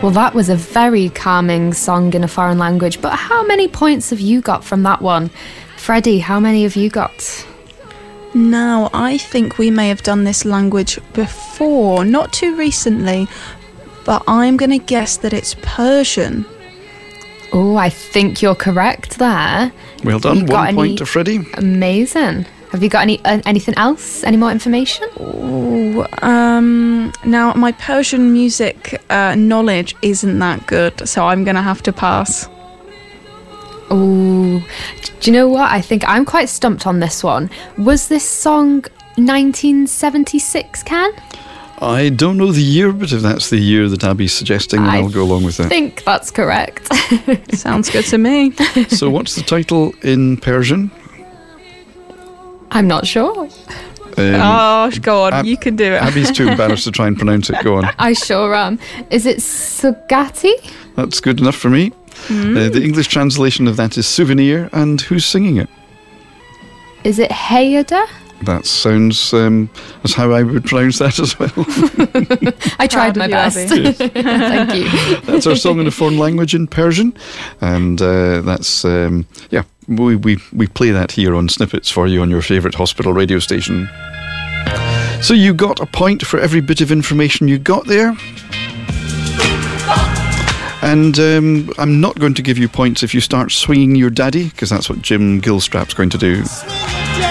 Well, that was a very calming song in a foreign language, but how many points have you got from that one? Freddie, how many have you got? Now, I think we may have done this language before, not too recently, but I'm going to guess that it's Persian. Oh, I think you're correct there. Well done, 1 point to Freddie. Amazing. Have you got anything else? Any more information? Now, my Persian music knowledge isn't that good, so I'm going to have to pass. Oh, do you know what? I think I'm quite stumped on this one. Was this song 1976, Ken? I don't know the year, but if that's the year that Abby's suggesting, then I'll go along with that. I think that's correct. Sounds good to me. So what's the title in Persian? I'm not sure. Go on, you can do it. Abby's too embarrassed to try and pronounce it. Go on. I sure am. Is it Sugati? That's good enough for me. The English translation of that is souvenir, and who's singing it? Is it Hayada? That sounds as how I would pronounce that as well. I tried my best. Thank you. That's our song in a foreign language in Persian, and that's we play that here on Snippets for you on your favourite hospital radio station. So you got a point for every bit of information you got there. And I'm not going to give you points if you start swinging your daddy, because that's what Jim Gilstrap's going to do.